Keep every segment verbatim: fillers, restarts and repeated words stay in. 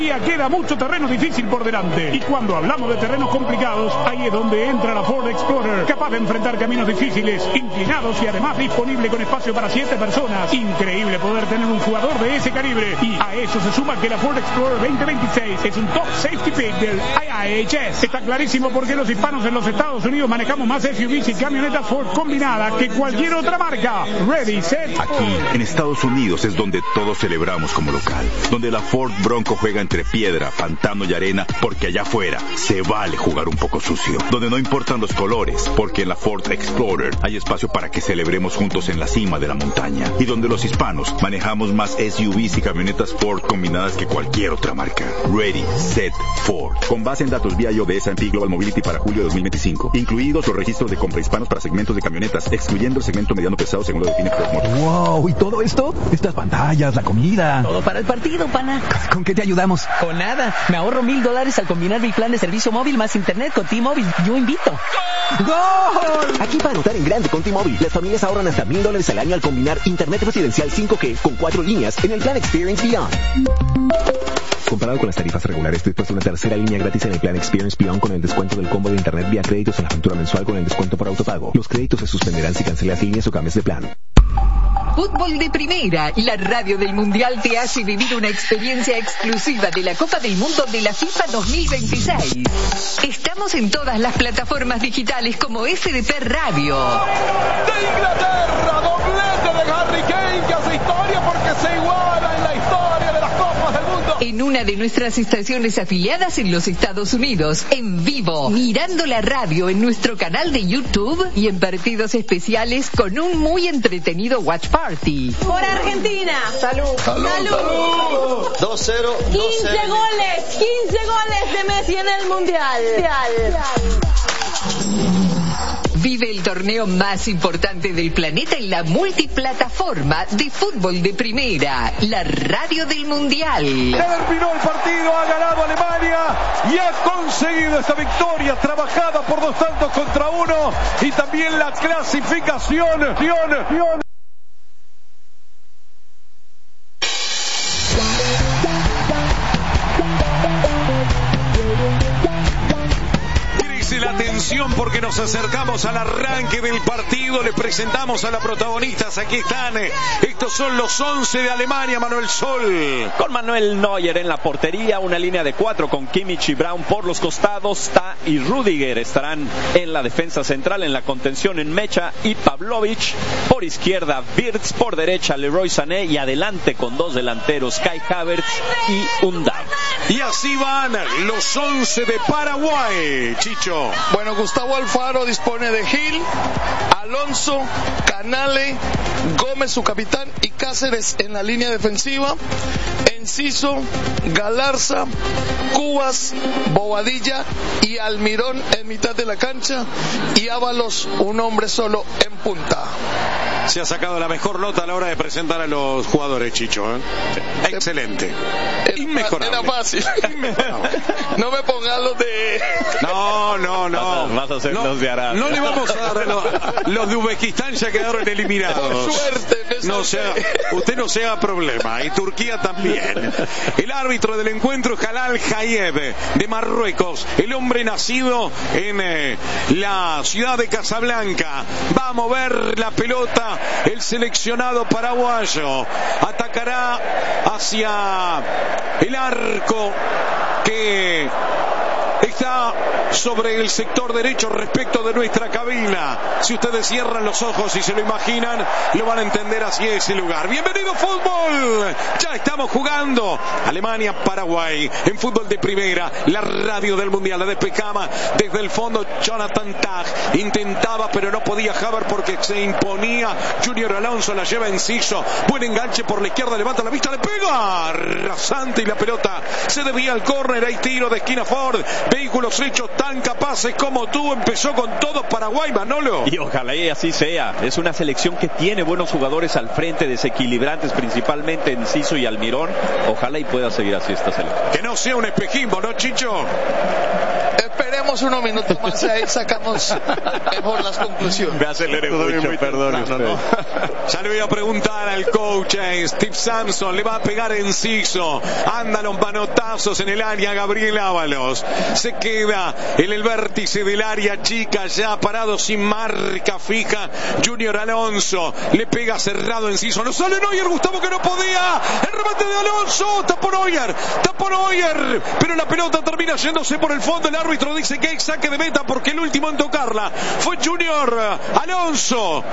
Queda mucho terreno difícil por delante. Y cuando hablamos de terrenos complicados, ahí es donde entra la Ford Explorer, capaz de enfrentar caminos difíciles, inclinados y además disponible con espacio para siete personas. Increíble poder tener un jugador de ese calibre. Y a eso se suma que la Ford Explorer veinte veintiséis es un top safety pick del I I H S. Está clarísimo por qué los hispanos en los Estados Unidos manejamos más S U Vs y camionetas Ford combinadas que cualquier otra marca. Ready, set, Aquí, en Estados Unidos, es donde todos celebramos como local. Donde la Ford Bronco juega entre piedra, pantano y arena, porque allá afuera se vale jugar un poco sucio. Donde no importan los colores, porque en la Ford Explorer hay espacio para que celebremos juntos en la cima de la montaña. Y donde los hispanos manejamos más S U Vs y camionetas Ford combinadas que cualquier otra marca. Ready, set, Ford. Con base en datos V I O de S and P Global Mobility para julio de dos mil veinticinco. Incluidos los registros de compra hispanos para segmentos de camionetas, excluyendo el segmento mediano pesado según lo define Ford Motor. ¡Wow! ¿Y todo esto? Estas pantallas, la comida. Todo para el partido, pana. ¿Con qué te ayudamos? Con nada. Me ahorro mil dólares al combinar mi plan de servicio móvil más internet con T-Mobile. Yo invito. ¡Gol! Aquí para anotar en grande con T-Mobile. Las familias ahorran hasta mil dólares al año al combinar internet residencial cinco G con cuatro líneas en el plan Experience Beyond. Comparado con las tarifas regulares, después de una tercera línea gratis en el plan Experience Beyond con el descuento del combo de internet vía créditos en la factura mensual con el descuento por autopago. Los créditos se suspenderán si cancelas líneas o cambias de plan. Fútbol de Primera, la radio del Mundial te hace vivir una experiencia exclusiva de la Copa del Mundo de la FIFA dos mil veintiséis. Estamos en todas las plataformas digitales como F D P Radio. De Inglaterra, doblete de Harry Kane que hace historia porque se iguala en la historia de las Copas del Mundo. En una de nuestras estaciones afiliadas en los Estados Unidos, en vivo, mirando la radio en nuestro canal de YouTube y en partidos especiales con un muy entretenido Watch Party. Por Argentina. Salud. Salud. Salud. dos cero. quince goles. quince goles de Messi en el Mundial. Vive el torneo más importante del planeta en la multiplataforma de Fútbol de Primera, la radio del Mundial. Terminó el partido, ha ganado Alemania y ha conseguido esta victoria trabajada por dos tantos contra uno y también la clasificación. La atención porque nos acercamos al arranque del partido. Le presentamos a las protagonistas. Aquí están. Estos son los once de Alemania. Manuel Sol. Con Manuel Neuer en la portería. Una línea de cuatro con Kimmich y Braun por los costados. Ta y Rudiger estarán en la defensa central. En la contención en Mecha y Pavlovic. Por izquierda Wirtz. Por derecha Leroy Sané. Y adelante con dos delanteros Kai Havertz y Undav. Y así van los once de Paraguay. Chicho. Bueno, Gustavo Alfaro dispone de Gil, Alonso, Canale, Gómez su capitán y Cáceres en la línea defensiva, Enciso, Galarza, Cubas, Bobadilla y Almirón en mitad de la cancha y Ábalos un hombre solo en punta. Se ha sacado la mejor nota a la hora de presentar a los jugadores, Chicho, ¿eh? Excelente. Inmejorable. Era fácil. Inmejorable. No me pongan los de... No, no, no. Vas a, vas a hacer no, los de Arabia. No le vamos a dar los, los de Uzbekistán ya quedaron eliminados. Por suerte. No sea, usted no se haga problema. Y Turquía también. El árbitro del encuentro es Jalal Hayeb de Marruecos. El hombre nacido en eh, la ciudad de Casablanca. Va a mover la pelota el seleccionado paraguayo. Atacará hacia el arco que está sobre el sector derecho respecto de nuestra cabina. Si ustedes cierran los ojos y se lo imaginan, lo van a entender hacia ese lugar. Bienvenido fútbol. Ya estamos jugando Alemania-Paraguay en Fútbol de Primera, la radio del Mundial. La despejaba desde el fondo Jonathan Tah. Intentaba pero no podía Havertz porque se imponía. Junior Alonso la lleva Enciso. Buen enganche por la izquierda, levanta la vista, le pega rasante y la pelota se desvía al córner. Hay tiro de esquina Ford. Vehículos hechos tan capaces como tú. Empezó con todo Paraguay, Manolo. Y ojalá y así sea. Es una selección que tiene buenos jugadores al frente, desequilibrantes, principalmente Enciso y Almirón. Ojalá y pueda seguir así esta selección. Que no sea un espejismo, ¿no, Chicho? Esperemos unos minutos más y ahí sacamos mejor las conclusiones. Me aceleré mucho, perdón. No, no. Ya le voy a preguntar al coach eh, Steve Sampson, le va a pegar Enciso, anda los manotazos en el área Gabriel Ábalos, se queda en el vértice del área chica, ya parado sin marca fija Junior Alonso, le pega cerrado Enciso, no sale Neuer, Gustavo que no podía, el remate de Alonso, tapó Neuer, tapó Neuer, pero la pelota termina yéndose por el fondo, el árbitro dice que hay saque de meta porque el último en tocarla fue Junior Alonso.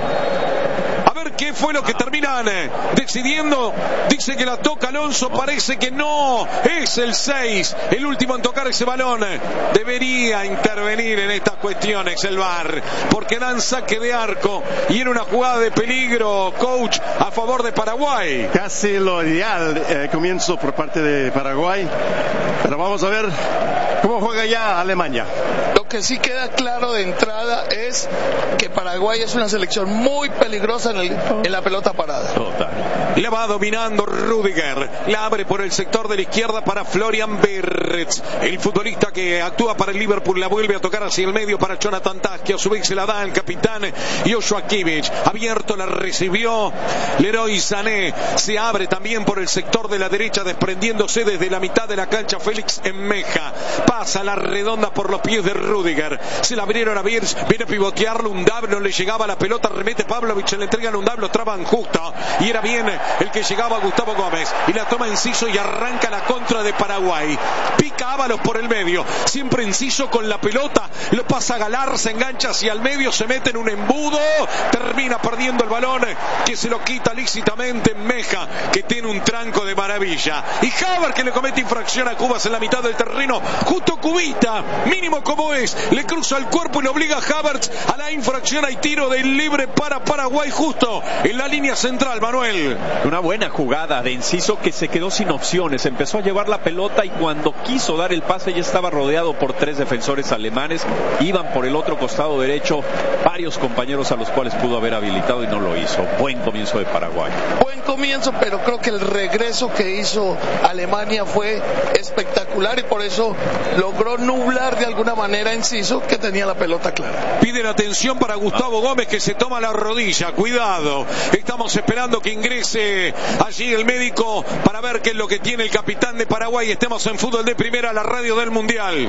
A ver qué fue lo que terminan decidiendo. Dice que la toca Alonso, parece que no es el seis, el último en tocar ese balón. Debería intervenir en estas cuestiones el V A R, porque dan saque de arco y era una jugada de peligro, coach, a favor de Paraguay. Casi lo ideal, eh, comienzo por parte de Paraguay, pero vamos a ver cómo juega ya Alemania. Lo que sí queda claro de entrada es que Paraguay es una selección muy peligrosa en, el, en la pelota parada. Total. La va dominando Rudiger, la abre por el sector de la izquierda para Florian Wirtz, el futbolista que actúa para el Liverpool, la vuelve a tocar hacia el medio para Jonathan Tah, que a su vez se la da al capitán Joshua Kimmich, abierto, la recibió Leroy Sané, se abre también por el sector de la derecha, desprendiéndose desde la mitad de la cancha Félix Enmeja, pasa la redonda por los pies de Rudiger, se la abrieron a Wirtz, viene a pivotearlo, Undab no le llegaba la pelota, remete Pavlovic, se le entregan a Undab, lo traban justo, y era bien el que llegaba a Gustavo Gómez, y la toma Enciso y arranca la contra de Paraguay, pica Ábalos por el medio, siempre Enciso con la pelota, lo pasa a Galar, se engancha hacia el medio, se mete en un embudo, termina perdiendo el balón, que se lo quita lícitamente Meja, que tiene un tranco de maravilla, y Havertz que le comete infracción a Cubas en la mitad del terreno, justo Cubita, mínimo como es, le cruza el cuerpo y le obliga a Havertz a la infracción, hay tiro del libre para Paraguay justo en la línea central, Manuel. Una buena jugada de Enciso que se quedó sin opciones, empezó a llevar la pelota y cuando quiso dar el pase ya estaba rodeado por tres defensores alemanes, iban por el otro costado derecho varios compañeros a los cuales pudo haber habilitado y no lo hizo. Buen comienzo de Paraguay. Buen comienzo, pero creo que el regreso que hizo Alemania fue espectacular y por eso logró nublar de alguna manera a Enciso, que tenía la pelota clara. Piden atención para Gustavo Gómez, que se toma la rodilla, cuidado, estamos esperando que ingrese allí el médico para ver qué es lo que tiene el capitán de Paraguay. Estemos en Fútbol de Primera, la radio del Mundial.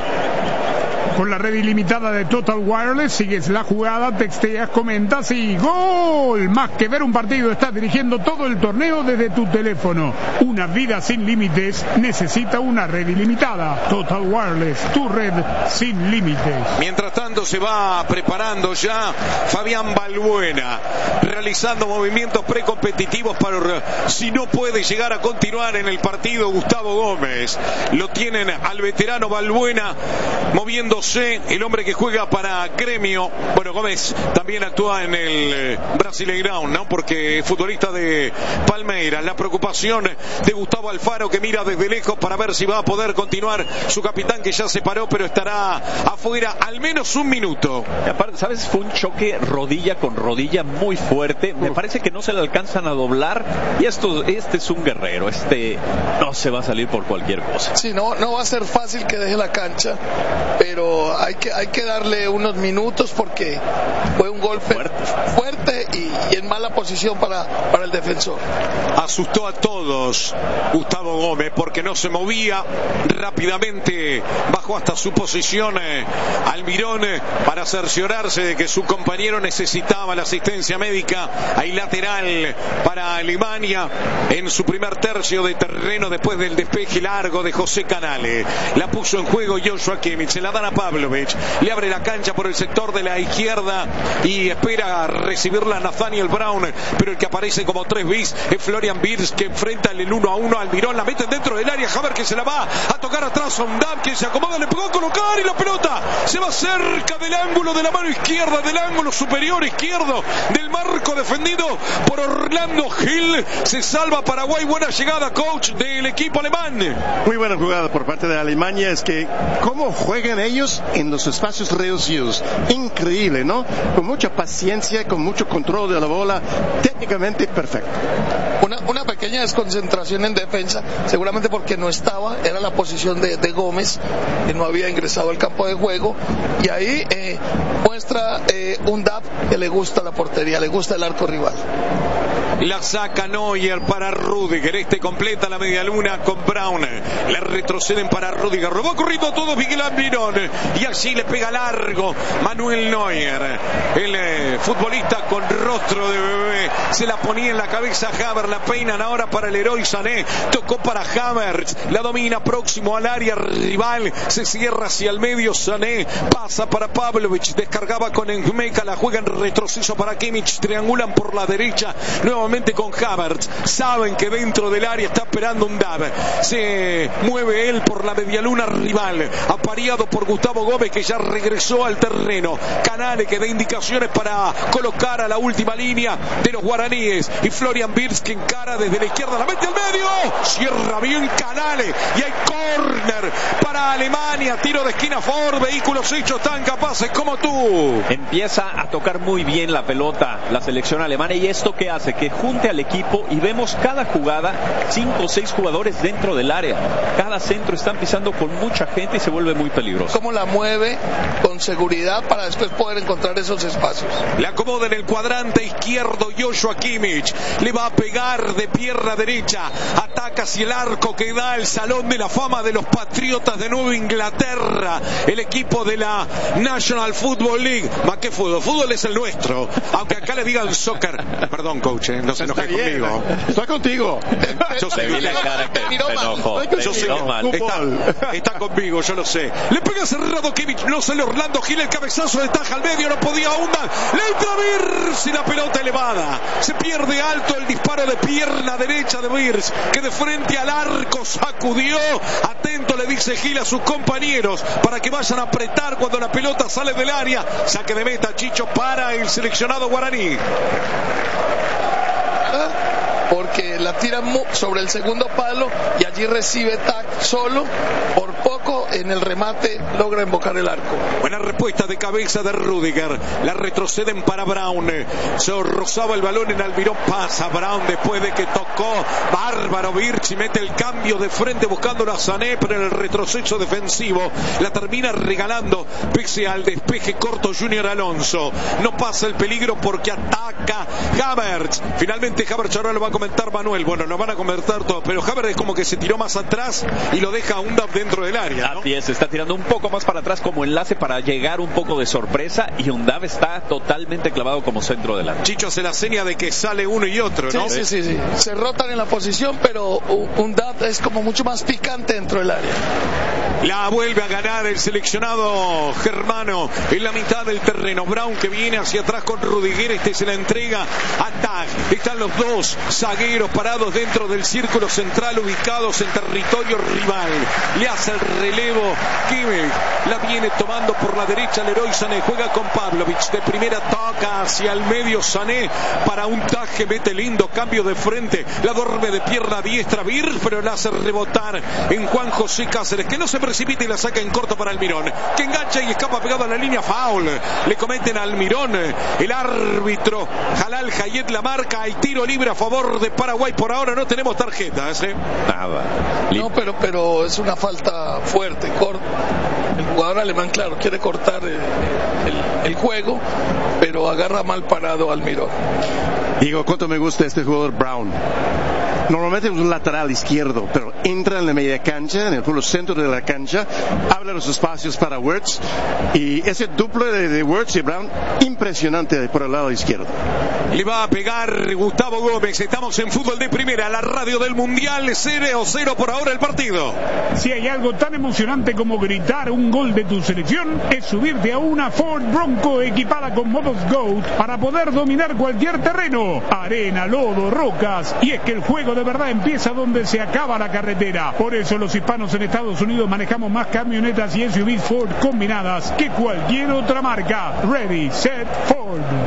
Con la red ilimitada de Total Wireless, sigues la jugada, texteas, comentas y ¡gol! Más que ver un partido, estás dirigiendo todo el torneo desde tu teléfono. Una vida sin límites necesita una red ilimitada. Total Wireless, tu red sin límites. Mientras tanto se va preparando ya Fabián Balbuena, realizando movimientos precompetitivos para si no puede llegar a continuar en el partido Gustavo Gómez. Lo tienen al veterano Balbuena moviéndose, el hombre que juega para Gremio. Bueno, Gómez también actúa en el Brasileirão, ¿no? Porque es futbolista de Palmeiras. La preocupación de Gustavo Alfaro, que mira desde lejos para ver si va a poder continuar su capitán, que ya se paró pero estará afuera al menos un minuto. ¿Sabes? Fue un choque rodilla con rodilla muy fuerte. Me parece que no se le alcanzan a doblar y esto, este es un guerrero, este no se va a salir por cualquier cosa. Sí, no, no va a ser fácil que deje la cancha, pero hay que, hay que darle unos minutos porque fue un golpe fuerte, fuerte y, y en mala posición para, para el defensor. Asustó a todos Gustavo Gómez porque no se movía, rápidamente bajó hasta su posición eh, Almirón eh, para cerciorarse de que su compañero necesitaba la asistencia médica. Hay lateral para Alemania en su primer tercio de terreno después del despeje largo de José Canale. La puso en juego Joshua Kimmich, se la dan a Pavlovic, le abre la cancha por el sector de la izquierda y espera recibirla Nathaniel Brown, pero el que aparece como tres bis es Florian Wirtz, que enfrenta el uno a uno al Almirón, la meten dentro del área, Havertz que se la va a tocar atrás a Undab, que se acomoda, le pegó a colocar y la pelota se va cerca del ángulo de la mano izquierda, del ángulo superior izquierdo del marco defendido por Orlando Gil. Se salva Paraguay. Buena llegada, coach, del equipo alemán. Muy buena jugada por por parte de Alemania es que cómo juegan ellos en los espacios reducidos. Increíble, ¿no? Con mucha paciencia, con mucho control de la bola, técnicamente perfecto. Una, una pequeña desconcentración en defensa, seguramente porque no estaba, era la posición de, de Gómez, que no había ingresado al campo de juego, y ahí eh, muestra eh, un D A P que le gusta la portería, le gusta el arco rival. La saca Neuer para Rudiger. Este completa la media luna con Brown. Le retroceden para Rudiger. Robó corriendo todo Miguel Almirón. Y así le pega largo Manuel Neuer. El eh, futbolista con rostro de bebé. Se la ponía en la cabeza Havertz. La peinan ahora para el héroe Sané. Tocó para Havertz. La domina próximo al área rival. Se cierra hacia el medio Sané. Pasa para Pavlovic. Descargaba con Enmeca. La juega en retroceso para Kimmich. Triangulan por la derecha. Nuevamente con Havertz, saben que dentro del área está esperando un D A B, se mueve él por la medialuna rival, apareado por Gustavo Gómez, que ya regresó al terreno. Canale que da indicaciones para colocar a la última línea de los guaraníes, y Florian Wirtz que encara desde la izquierda, la mete al medio, cierra bien Canale, y hay córner para Alemania, tiro de esquina a favor, vehículos hechos tan capaces como tú. Empieza a tocar muy bien la pelota la selección alemana, y esto que hace que junte al equipo, y vemos cada jugada cinco o seis jugadores dentro del área, cada centro están pisando con mucha gente y se vuelve muy peligroso. Cómo la mueve con seguridad para después poder encontrar esos espacios. Le acomoda en el cuadrante izquierdo Joshua Kimmich, le va a pegar de pierna derecha, ataca hacia el arco que da el Salón de la Fama de los Patriotas de Nueva Inglaterra, el equipo de la National Football League. ¿Más que fútbol? Fútbol es el nuestro, aunque acá le digan soccer. Perdón, coach, ¿eh? No se enoje conmigo. Estoy contigo. Yo sé que la cara que se enojó. Yo sé que está, está conmigo, yo lo sé. Le pega cerrado Kimmich, no sale Orlando Gil, el cabezazo de taja al medio, no podía ahondar. Le entra Wirtz y la pelota elevada. Se pierde alto el disparo de pierna derecha de Wirtz, que de frente al arco sacudió. Atento le dice Gil a sus compañeros para que vayan a apretar cuando la pelota sale del área. Saque de meta, Chicho, para el seleccionado guaraní. Porque la tira sobre el segundo palo y allí recibe tac solo, por poco en el remate logra invocar el arco. Buena respuesta de cabeza de Rudiger, la retroceden para Brown, se rozaba el balón en Almirón, pasa Brown después de que tocó bárbaro Wirtz y mete el cambio de frente buscando a Sané, pero en el retroceso defensivo la termina regalando pese al despeje corto Junior Alonso. No pasa el peligro porque ataca Havertz. Finalmente Havertz, ahora lo va a comentar Manuel, bueno, lo van a comentar todo, pero Havertz es como que se tiró más atrás y lo deja un D A P dentro del área, ¿no? Así es, está tirando un poco más para atrás como enlace para llegar un poco de sorpresa, y un D A P está totalmente clavado como centro delante. Chicho hace la seña de que sale uno y otro, ¿no? Sí, sí, sí, sí. Se rotan en la posición, pero un D A P es como mucho más picante dentro del área. La vuelve a ganar el seleccionado germano en la mitad del terreno. Brown que viene hacia atrás con Rudiger, este se la entrega a Tag. Están los dos zagueros parados dentro del círculo central, ubicados en territorio rival. Le hace el relevo Kimmich, la viene tomando por la derecha Leroy Sané, juega con Pavlovic, de primera toca hacia el medio Sané para un Tag que mete lindo cambio de frente, la duerme de pierna diestra Vir, pero la hace rebotar en Juan José Cáceres, que no se precipita y la saca en corto para Almirón, que engancha y escapa pegado a la línea. Foul le cometen a Almirón, el árbitro Jalal Hayet la marca, hay tiro libre a favor de Paraguay. Por ahora no tenemos tarjetas, ¿eh? Nada. No, pero, pero es una falta fuerte. El jugador alemán, claro, quiere cortar el, el, el juego, pero agarra mal parado Almirón. Digo, ¿cuánto me gusta este jugador Brown? Normalmente es un lateral izquierdo, pero entra en la media cancha, en el puro centro de la cancha, abre los espacios para Wirtz, y ese duple de, de Wirtz y Brown, impresionante por el lado izquierdo. Le va a pegar Gustavo Gómez. Estamos en Fútbol de Primera, la radio del Mundial. Cero cero por ahora el partido. Si hay algo tan emocionante como gritar un gol de tu selección, es subirte a una Ford Bronco equipada con modos GOAT para poder dominar cualquier terreno, arena, lodo, rocas, y es que el juego de verdad empieza donde se acaba la carretera. Por eso los hispanos en Estados Unidos manejamos más camionetas y S U Vs Ford combinadas que cualquier otra marca. Ready, set, Ford.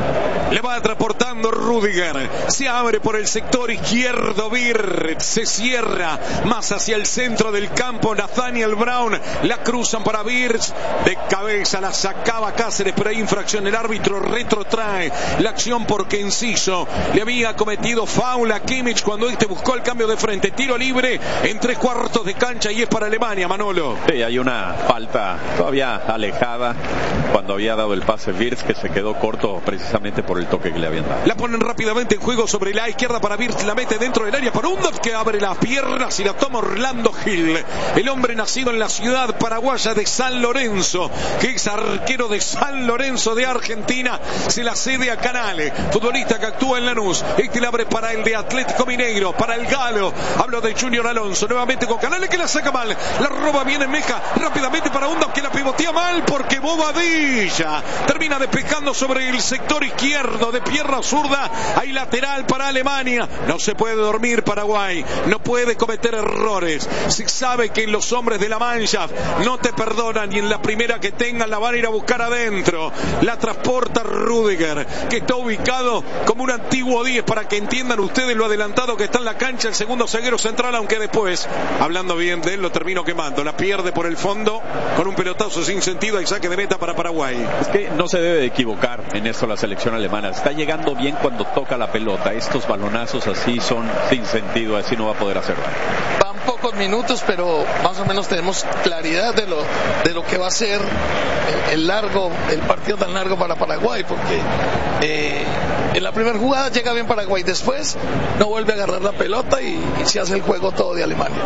Le va transportando Rudiger. Se abre por el sector izquierdo Wirtz. Se cierra más hacia el centro del campo Nathaniel Brown. La cruzan para Wirtz. De cabeza la sacaba Cáceres, pero hay infracción. El árbitro retrotrae la acción porque Enciso le había cometido foul a Kimmich cuando este buscó el cambio de frente. Tiro libre en tres cuartos de cancha y es para Alemania, Manolo. Sí, hay una falta todavía alejada cuando había dado el pase Wirtz, que se quedó corto precisamente por el toque que le habían dado. La ponen rápidamente en juego sobre la izquierda para Wirtz, la mete dentro del área para Undaf, que abre las piernas y la toma Orlando Gil, el hombre nacido en la ciudad paraguaya de San Lorenzo, que es arquero de San Lorenzo de Argentina. Se la cede a Canale, futbolista que actúa en Lanús. Este la abre para el de Atlético Mineiro, para el Galo. Hablo de Junior Alonso, nuevamente con Canale, que la saca mal, la roba bien en Meja, rápidamente para Undaf, que la pivotea mal porque Bobadilla termina despejando sobre el sector izquierdo de pierna zurda. Hay lateral para Alemania. No se puede dormir Paraguay, no puede cometer errores. Se sabe que los hombres de la Mannschaft no te perdonan y en la primera que tengan la van a ir a buscar adentro. La transporta Rudiger, que está ubicado como un antiguo diez, para que entiendan ustedes lo adelantado que está en la cancha el segundo zaguero central, aunque después, hablando bien de él, lo termino quemando. La pierde por el fondo con un pelotazo sin sentido y saque de meta para Paraguay. Es que no se debe de equivocar en esto la selección alemana. Está llegando bien cuando toca la pelota. Estos balonazos así son sin sentido, así no va a poder hacerlo. Van pocos minutos, pero más o menos tenemos claridad de lo de lo que va a ser el, el largo, el partido tan largo para Paraguay, porque eh, en la primera jugada llega bien Paraguay, después no vuelve a agarrar la pelota y, y se hace el juego todo de Alemania.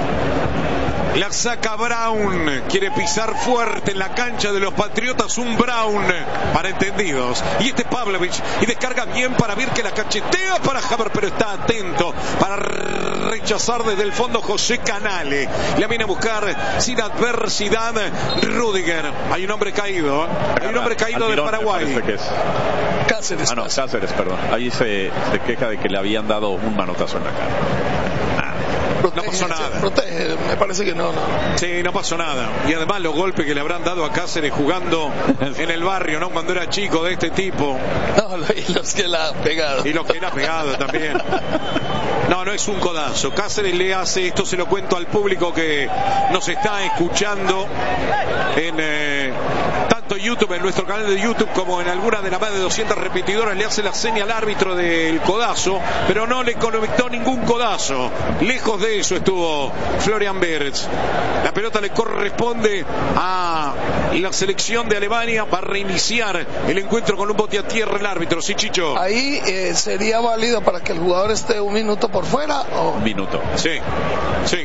La saca Brown, quiere pisar fuerte en la cancha de los Patriotas, un Brown para entendidos, y este Pavlovic, y descarga bien para ver que la cachetea para Haber, pero está atento para rechazar desde el fondo José Canale. La viene a buscar sin adversidad Rudiger. Hay un hombre caído, ¿eh? Hay un hombre caído del Paraguay. Que es. Cáceres. Ah, no, Cáceres, perdón. Ahí se, se queja de que le habían dado un manotazo en la cara. Ah. Protege, no pasó nada. Protege, me parece que no, no. Sí, no pasó nada. Y además los golpes que le habrán dado a Cáceres jugando en el barrio, ¿no? Cuando era chico, de este tipo. No, y los que la ha pegado. Y los que la ha pegado también. No, no es un codazo. Cáceres le hace, esto se lo cuento al público que nos está escuchando en eh, tanto YouTube, en nuestro canal de YouTube, como en alguna de las más de doscientas repetidoras. Le hace la seña al árbitro del codazo, pero no le conectó ningún codazo. Lejos de eso estuvo Florian Wirtz. La pelota le corresponde a la selección de Alemania. Va a reiniciar el encuentro con un bote a tierra el árbitro. Sí, Chicho. Ahí eh, sería válido para que el jugador esté un minuto por fuera. ¿O? Un minuto. Sí, sí.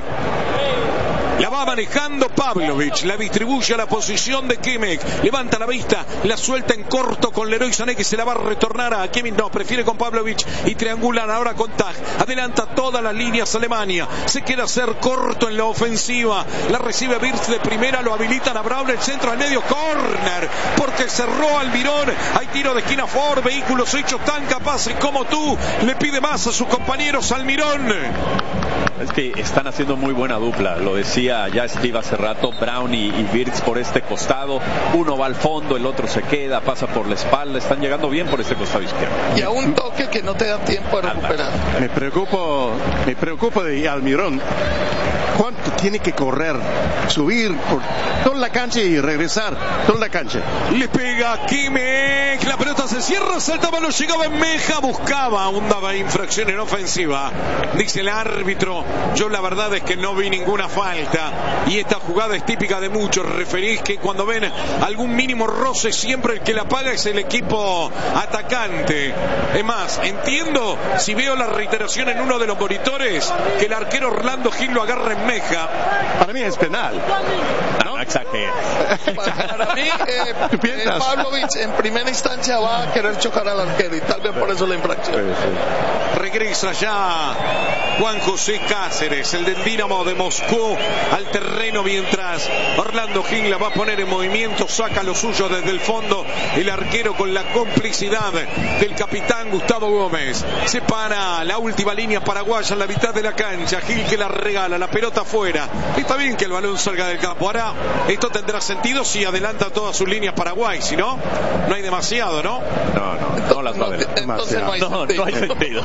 La va manejando Pavlovic, la distribuye a la posición de Kimmich, levanta la vista, la suelta en corto con Leroy Sané, que se la va a retornar a Kimmich, no, prefiere con Pavlovic y triangulan ahora con Tag, adelanta todas las líneas Alemania, se queda hacer corto en la ofensiva, la recibe Wirtz de primera, lo habilitan a Brown, el centro al medio, corner, porque cerró Almirón, hay tiro de esquina a favor, vehículos hechos tan capaces como tú, le pide más a sus compañeros Almirón. Es que están haciendo muy buena dupla, lo decía ya Steve hace rato, Brown y, y Wirtz por este costado, uno va al fondo, el otro se queda, pasa por la espalda, están llegando bien por este costado izquierdo. Y a un toque que no te da tiempo de recuperar. Me preocupo, me preocupa de Almirón. ¿Cuánto tiene que correr, subir por toda la cancha y regresar toda la cancha? Le pega Kimmich, la pelota se cierra, saltaba, no llegaba en Meja, buscaba, hundaba infracción en ofensiva. Dice el árbitro, yo la verdad es que no vi ninguna falta, y esta jugada es típica de muchos referís que cuando ven algún mínimo roce, siempre el que la paga es el equipo atacante. Es más, entiendo, si veo la reiteración en uno de los monitores, que el arquero Orlando Gil lo agarra en Meja. Para mí es penal. No, no exagera. Para, para mí, eh, eh, Pavlovic en primera instancia va a querer chocar al arquero y tal vez por eso la infracción. Sí, sí. Regresa ya Juan José Cáceres, el del Dinamo de Moscú, al terreno mientras atrás. Orlando Gil la va a poner en movimiento, saca lo suyo desde el fondo. El arquero con la complicidad del capitán Gustavo Gómez. Se para la última línea paraguaya en la mitad de la cancha. Gil que la regala, la pelota afuera. Está bien que el balón salga del campo. Ahora, esto tendrá sentido si adelanta todas sus líneas Paraguay. Si no, no hay demasiado, ¿no? No, no, no las va a ver. Entonces no hay No, sentido. no hay sentido.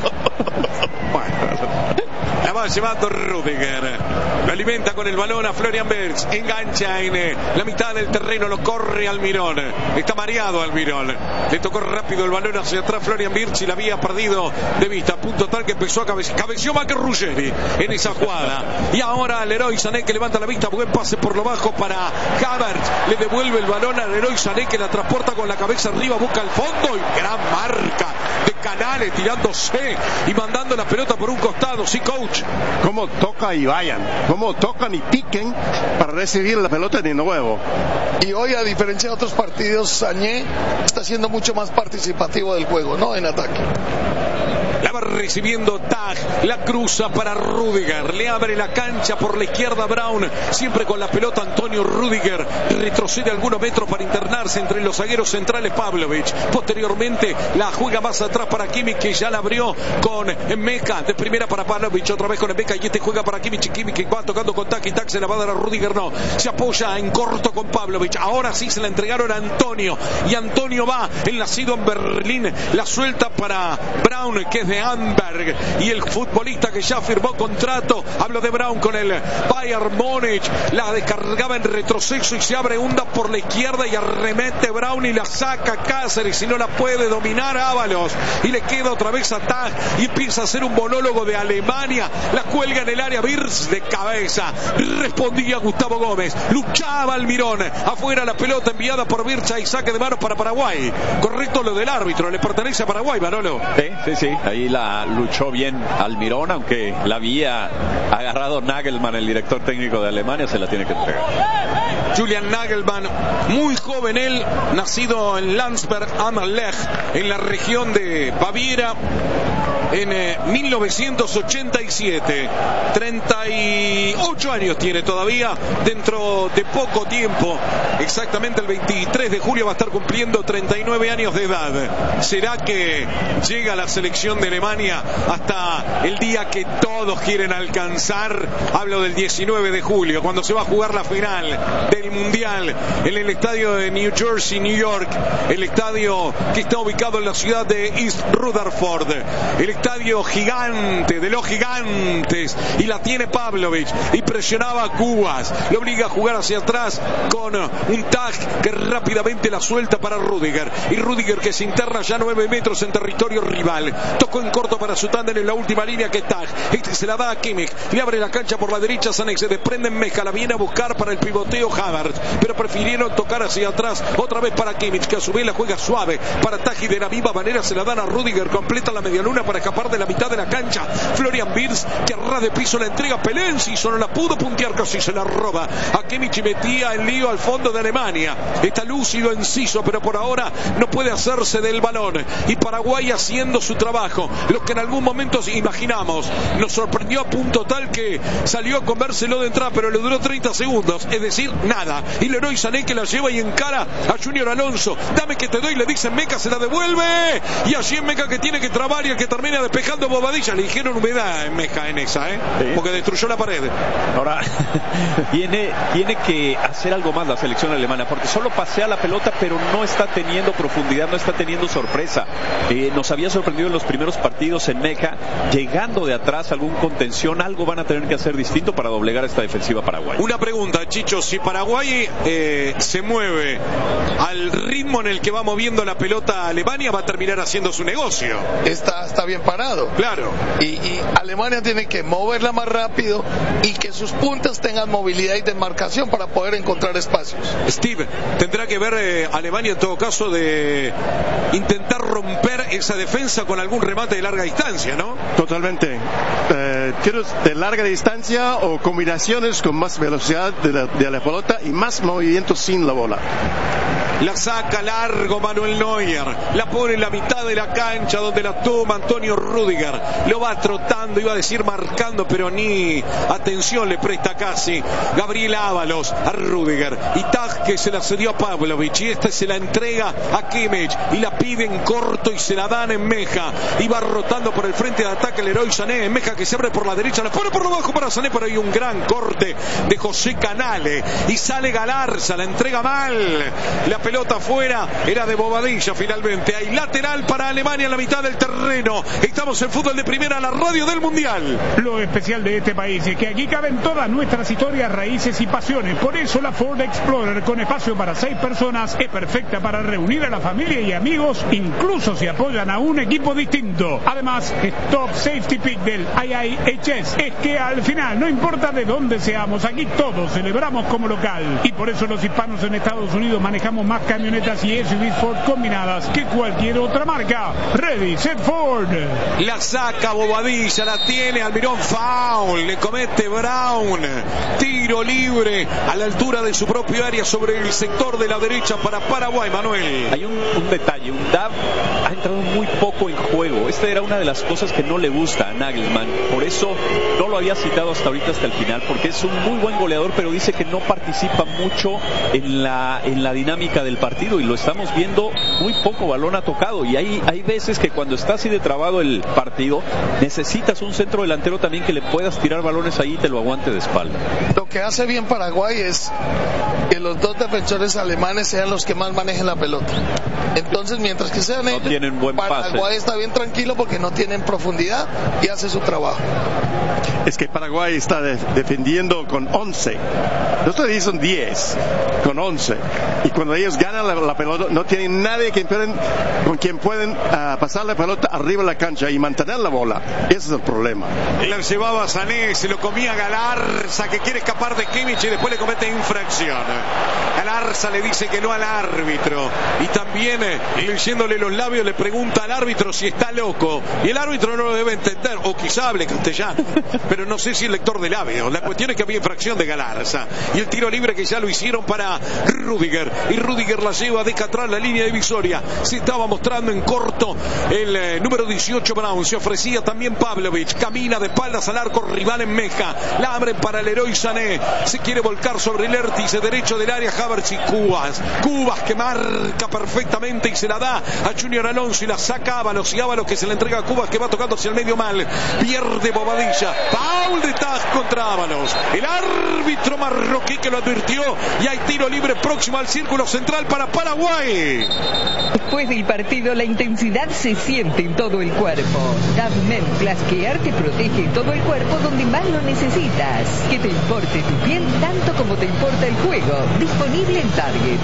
La va llevando Rudiger. Lo alimenta con el balón a Florian Wirtz. Engancha en eh, la mitad del terreno. Lo corre Almirón. Está mareado Almirón. Le tocó rápido el balón hacia atrás Florian Wirtz y la había perdido de vista. Punto tal que empezó a cabecear. Cabeció más que Ruggeri en esa jugada. Y ahora Leroy Sané que levanta la vista. Buen pase por lo bajo para Havertz. Le devuelve el balón a Leroy Sané que la transporta con la cabeza arriba. Busca el fondo. Y gran marca de Canales tirándose y mandando la pelota por un costado. Sí, coach. Cómo toca y vayan, cómo tocan y piquen para recibir la pelota de nuevo. Y hoy, a diferencia de otros partidos, Sané está siendo mucho más participativo del juego, ¿no? En ataque. La va recibiendo Tag, la cruza para Rudiger, le abre la cancha por la izquierda Brown, siempre con la pelota Antonio Rudiger, retrocede algunos metros para internarse entre los zagueros centrales Pavlovic, posteriormente la juega más atrás para Kimmich que ya la abrió con Meca, de primera para Pavlovic, otra vez con Meca y este juega para Kimmich, Kimmich que va tocando con Tag y Tag se la va a dar a Rudiger, no, se apoya en corto con Pavlovic, ahora sí se la entregaron a Antonio y Antonio va, el nacido en Berlín, la suelta para Brown que es de Amberg y el futbolista que ya firmó contrato, hablo de Brown con el Bayern Múnich, la descargaba en retroceso y se abre hunda por la izquierda y arremete Brown y la saca Cáceres y no la puede dominar Ábalos y le queda otra vez a Tag y empieza a hacer un monólogo de Alemania, la cuelga en el área Wirtz de cabeza, respondía Gustavo Gómez, luchaba Almirón, afuera la pelota enviada por Wirtz y saque de manos para Paraguay, correcto lo del árbitro, le pertenece a Paraguay, Manolo. Sí, sí, sí, ahí la luchó bien Almirón, aunque la había agarrado Nagelsmann, el director técnico de Alemania, se la tiene que entregar. Julian Nagelsmann, muy joven él, nacido en Landsberg am Lech, en la región de Baviera, en eh, mil novecientos ochenta y siete, treinta y ocho años tiene todavía, dentro de poco tiempo, exactamente el veintitrés de julio va a estar cumpliendo treinta y nueve años de edad. ¿Será que llega a la selección de Alemania hasta el día que todos quieren alcanzar? Hablo del diecinueve de julio, cuando se va a jugar la final del Mundial en el estadio de New Jersey, New York, el estadio que está ubicado en la ciudad de East Rutherford, el estadio gigante de los gigantes, y la tiene Pavlovic y presionaba a Cubas, lo obliga a jugar hacia atrás con un Tag que rápidamente la suelta para Rudiger, y Rudiger que se interna ya nueve metros en territorio rival, tocó en corto para su tándem en la última línea que Tag, este se la da a Kimmich, le abre la cancha por la derecha Sané, se desprende en Meca, la viene a buscar para el pivoteo Havertz, pero prefirieron tocar hacia atrás, otra vez para Kimmich que a su vez la juega suave para Tag y de la misma manera se la dan a Rudiger, completa la medialuna para escapar de la mitad de la cancha. Florian Wirtz que a ras de piso la entrega a Pelensi, solo la pudo puntear, casi se la roba a Kimmich y metía el lío al fondo de Alemania. Está lúcido Enciso, pero por ahora no puede hacerse del balón, y Paraguay haciendo su trabajo, lo que en algún momento imaginamos, nos sorprendió a punto tal que salió a comérselo de entrada, pero le duró treinta segundos, es decir, nada, y Leroy Sané que la lleva y encara a Junior Alonso, dame que te doy, le dicen Meca, se la devuelve, y allí en Meca que tiene que trabar y el que termina despejando Bobadilla, le dijeron humedad en Meca en esa, ¿eh? Sí. Porque destruyó la pared. Ahora tiene, tiene que hacer algo más la selección alemana, porque solo pasea la pelota, pero no está teniendo profundidad, no está teniendo sorpresa. Eh, nos había sorprendido en los primeros partidos en Meca, llegando de atrás algún contención, algo van a tener que hacer distinto para doblegar esta defensiva paraguaya. Una pregunta, Chicho, si Paraguay eh, se mueve al ritmo en el que va moviendo la pelota Alemania, va a terminar haciendo su negocio. Está, está bien parado. Claro. Y, y Alemania tiene que moverla más rápido y que sus puntas tengan movilidad y demarcación para poder encontrar espacios. Steve, tendrá que ver eh, Alemania en todo caso de intentar romper esa defensa con algún remate de larga distancia, ¿no? Totalmente. Eh, tiros de larga distancia o combinaciones con más velocidad de la, de la pelota y más movimiento sin la bola. La saca largo Manuel Neuer, la pone en la mitad de la cancha donde la toma Antonio Rudiger, lo va trotando, iba a decir marcando, pero ni atención le presta casi Gabriel Ábalos a Rudiger, y Tag que se la cedió a Pavlovic, y este se la entrega a Kimmich, y la piden corto y se la dan en Meja, y va rotando por el frente de ataque el Leroy Sané, en Meja que se abre por la derecha, la pone por lo bajo para Sané, pero hay un gran corte de José Canale, y sale Galarza, la entrega mal, la pelota afuera, era de Bobadilla finalmente, hay lateral para Alemania en la mitad del terreno. Estamos en Fútbol de Primera, la radio del Mundial. Lo especial de este país es que aquí caben todas nuestras historias, raíces y pasiones. Por eso la Ford Explorer, con espacio para seis personas, es perfecta para reunir a la familia y amigos, incluso si apoyan a un equipo distinto. Además, Top Safety Pick del I I H S es que al final, no importa de dónde seamos, aquí todos celebramos como local. Y por eso los hispanos en Estados Unidos manejamos más camionetas y S U Vs Ford combinadas que cualquier otra marca. Ready, set, Ford. La saca Bobadilla, la tiene Almirón, foul, le comete Brown, tiro libre a la altura de su propio área sobre el sector de la derecha para Paraguay. Manuel, hay un, un detalle, un D A B ha entrado muy poco en juego. Esta era una de las cosas que no le gusta a Nagelsmann, por eso no lo había citado hasta ahorita, hasta el final, porque es un muy buen goleador, pero dice que no participa mucho en la, en la dinámica del partido, y lo estamos viendo, muy poco balón ha tocado, y hay, hay veces que cuando está así de trabado el partido, necesitas un centro delantero también que le puedas tirar balones ahí y te lo aguante de espalda. Lo que hace bien Paraguay es que los dos defensores alemanes sean los que más manejen la pelota. Entonces, mientras que sean no ellos, tienen buen Paraguay pase. está bien tranquilo porque no tienen profundidad y hace su trabajo. Es que Paraguay está de- defendiendo con once. Los otros días son diez, con once. Y cuando ellos ganan la, la pelota, no tienen nadie que pueden, con quien pueden uh, pasar la pelota arriba de la cancha y mantener la bola. Ese es el problema. la llevaba Sané, se lo comía Galarza, que quiere escapar de Kimmich y después le comete infracción. Galarza le dice que no al árbitro, y también eh, leyéndole los labios le pregunta al árbitro si está loco, y el árbitro no lo debe entender, o quizá hable castellano, pero no sé si es lector de labios. La cuestión es que había infracción de Galarza, y el tiro libre que ya lo hicieron para Rudiger, y Rudiger la lleva, deja atrás la línea divisoria. Se estaba mostrando en corto el eh, número dieciocho Brown, se ofrecía también Pavlovic, camina de espaldas al arco rival en Meja, la abren para el Leroy Sané, se quiere volcar sobre el vértice derecho del área Havertz y Cubas, Cubas que marca perfectamente y se la da a Junior Alonso, y la saca Ábalos, y Ábalos que se la entrega a Cubas, que va tocando hacia el medio mal, pierde Bobadilla, foul de Tag contra Ábalos, el árbitro marroquí que lo advirtió, y hay tiro libre próximo al círculo central para Paraguay. Después del partido, la intensidad se siente en todo el cuerpo. D A B Men Plus Care te protege todo el cuerpo donde más lo necesitas. Que te importe tu piel tanto como te importa el juego. Disponible en Target.